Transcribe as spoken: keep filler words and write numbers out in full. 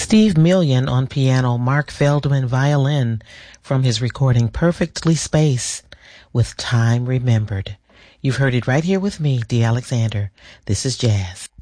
Steve Million on piano, Mark Feldman violin, from his recording Perfectly Spaced with Time Remembered. You've heard it right here with me, Dee Alexander. This is Jazz.